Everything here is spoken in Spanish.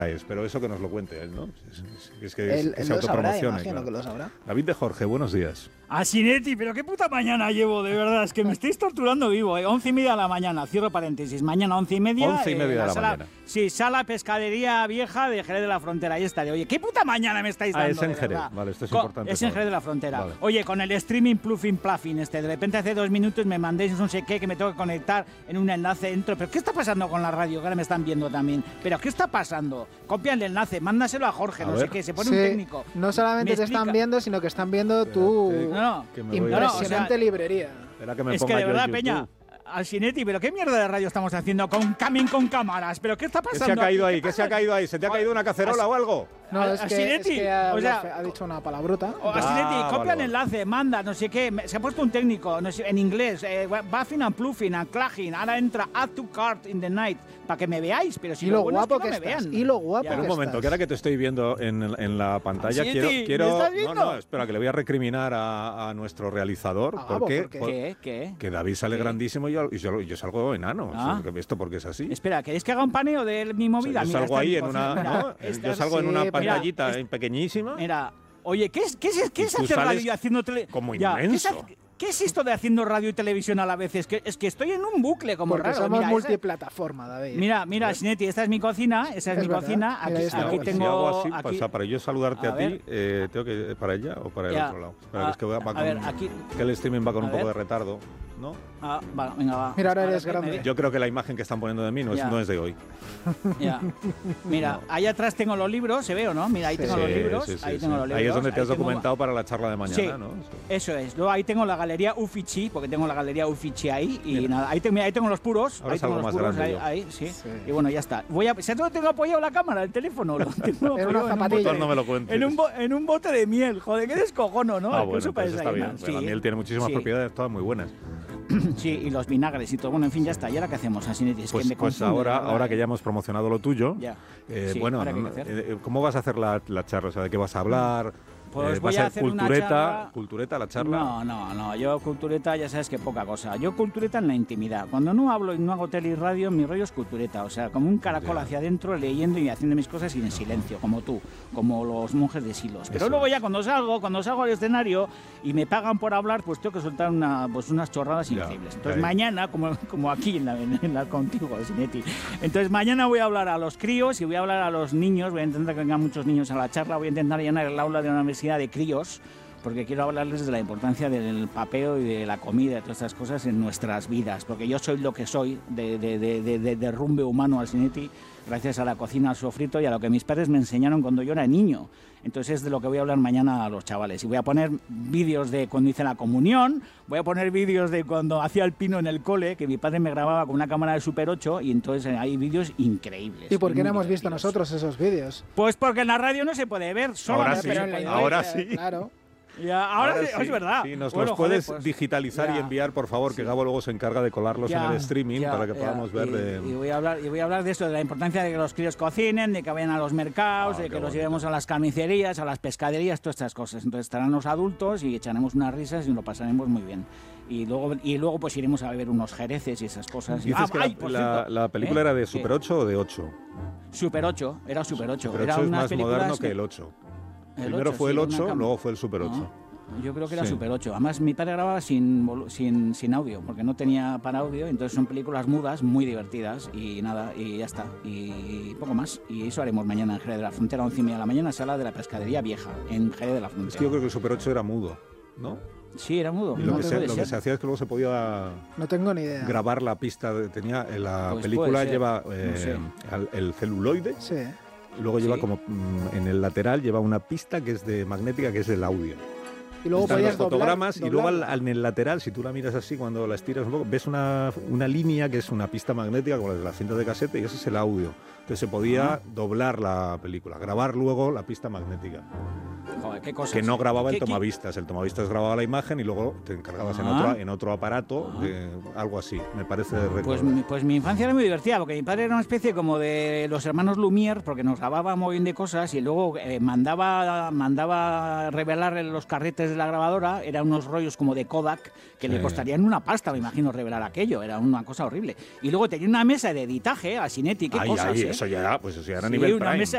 pero eso que nos lo cuente él, ¿no? Es que Él se lo sabrá, autopromocione. imagino que lo sabrá. David de Jorge, buenos días. Asinetti, pero qué puta mañana llevo, de verdad, es que me estáis torturando vivo, 11:30 de la mañana, cierro paréntesis, mañana 11:30. 11:30 de la mañana. Sí, sala Pescadería Vieja de Jerez de la Frontera, ahí estaré. Oye, qué puta mañana me estáis dando, es en de Jerez, verdad. vale, esto es importante. Es en Jerez de la Frontera. Vale. Oye, con el streaming pluffing pluffing de repente hace 2 minutos me mandéis no sé qué, que me tengo que conectar en un enlace dentro. ¿Pero qué está pasando con la radio? Que ahora me están viendo también. ¿Pero qué está pasando? Copia el enlace, mándaselo a Jorge, no sé qué, se pone un técnico. No solamente te están viendo, sino que están viendo tu impresionante librería. Es que de verdad, Peña, Asinetti, pero qué mierda de radio estamos haciendo con cámaras, pero qué está pasando. ¿Qué se ha caído ahí? ¿Qué se ha caído ahí? ¿Se te ha caído una cacerola o algo? No, es que ha dicho una palabrota. Asinetti, copia el enlace, manda, no sé qué. Se ha puesto un técnico, no sé, en inglés, buffing and pluffing and clagging. Ahora entra add to cart in the night, para que me veáis, pero si lo bueno es que no me vean. Y lo guapo que un momento, que ahora que te estoy viendo en la pantalla, quiero ¿me estás viendo? No, espera, que le voy a recriminar a nuestro realizador. ¿Por qué? Que David sale grandísimo y yo salgo enano. ¿Esto por qué es así? Espera, ¿queréis que haga un paneo de mi movida? Yo salgo ahí en una... Yo salgo en una pantallita pequeñísima. Mira, oye, ¿qué es hacer radio haciendo televisión? Como inmenso. ¿Qué es esto de haciendo radio y televisión a la vez? Es que estoy en un bucle como porque raro. Somos multiplataforma, David. Mira, Asinetti, esta es mi cocina, cocina. Aquí tengo... Si hago así, para yo saludarte a ti, tengo que para ella o para el otro lado. Espera, es que va con, aquí, que el streaming va con un poco de retardo, ¿no? Venga, va. Mira, ahora eres grande. Yo creo que la imagen que están poniendo de mí no es de hoy. Mira, ahí atrás tengo los libros, ¿se ve o no? Mira, ahí tengo los libros. Ahí tengo los libros. Ahí es donde te has documentado para la charla de mañana, ¿no? Eso es. Luego ahí tengo la galería Uffizi, porque tengo la galería Uffizi ahí. Y nada, ahí tengo los puros. Ahora salgo más grande. Ahí, sí. Y bueno, ya está. ¿Sabes dónde tengo apoyado la cámara? El teléfono. En una zapatilla. No me lo cuentes. En un bote de miel. Joder, qué descojono, ¿no? Bueno, eso está bien. La miel tiene muchísimas propiedades, todas muy buenas. Sí, y los vinagres y todo. Bueno, en fin, ya está. ¿Y ahora qué hacemos, Asinetti? Pues ahora que ya hemos promocionado lo tuyo, bueno, ¿cómo vas a hacer la charla? O sea, ¿de qué vas a hablar? Pues voy a hacer cultureta la charla. No, yo cultureta ya sabes que poca cosa. Yo cultureta en la intimidad. Cuando no hablo y no hago tele y radio, mi rollo es cultureta, o sea, como un caracol hacia adentro leyendo y haciendo mis cosas y en silencio, como tú, como los monjes de Silos. Pero luego ya cuando salgo al escenario y me pagan por hablar, pues tengo que soltar unas chorradas increíbles. Entonces mañana, como aquí en la contigo, Asinetti. Entonces mañana voy a hablar a los críos y voy a hablar a los niños, voy a intentar que vengan muchos niños a la charla, voy a intentar llenar el aula de una universidad de críos, porque quiero hablarles de la importancia del papeo y de la comida y todas estas cosas en nuestras vidas, porque yo soy lo que soy de derrumbe humano, Asinetti, gracias a la cocina, al sofrito y a lo que mis padres me enseñaron cuando yo era niño. Entonces es de lo que voy a hablar mañana a los chavales. Y voy a poner vídeos de cuando hice la comunión, voy a poner vídeos de cuando hacía el pino en el cole, que mi padre me grababa con una cámara de Super 8, y entonces hay vídeos increíbles. ¿Y por qué no hemos visto nosotros esos vídeos? Pues porque en la radio no se puede ver, solo ahora sí. Claro. Ahora sí, es verdad. Sí, nos los puedes digitalizar y enviar, por favor, que Gabo luego se encarga de colarlos en el streaming para que podamos ver. Y voy a hablar de esto, de la importancia de que los críos cocinen, de que vayan a los mercados, de que los llevemos a las carnicerías, a las pescaderías, todas estas cosas. Entonces estarán los adultos y echaremos unas risas y lo pasaremos muy bien. Y luego pues iremos a beber unos jereces y esas cosas. Dices que la película era de Super 8 o de 8. Super 8, era Super 8. Super 8 es más moderno que el 8. Primero fue el 8, luego fue el Super 8. Yo creo que era Super 8. Además, mi padre grababa sin audio, porque no tenía para audio. Entonces son películas mudas, muy divertidas. Y nada, y ya está. Y poco más. Y eso haremos mañana en Jerez de la Frontera, 11:30 de la mañana, sala de la Pescadería Vieja, en Jerez de la Frontera. Es que yo creo que el Super 8 era mudo, ¿no? Sí, era mudo. Y lo que se hacía es que luego se podía no tengo ni idea. Grabar la pista. Tenía la película lleva el celuloide. Sí. Luego lleva como en el lateral lleva una pista que es de magnética, que es el audio. Y luego están podías los fotogramas y luego en el lateral, si tú la miras así, cuando la estiras un poco, ves una línea que es una pista magnética como la de la cinta de casete, y ese es el audio. Entonces se podía doblar la película, grabar luego la pista magnética. Joder, qué cosas. Que no grababa el tomavistas. El tomavistas grababa la imagen y luego te encargabas en otro aparato, algo así, me parece recordar. Pues mi infancia era muy divertida, porque mi padre era una especie como de los hermanos Lumière, porque nos grababa muy bien de cosas y luego mandaba revelar los carretes de la grabadora, eran unos rollos como de Kodak, que le costarían una pasta, me imagino, revelar aquello, era una cosa horrible. Y luego tenía una mesa de editaje, Asinetti, qué cosas. Eso ya era, pues eso ya era nivel prime.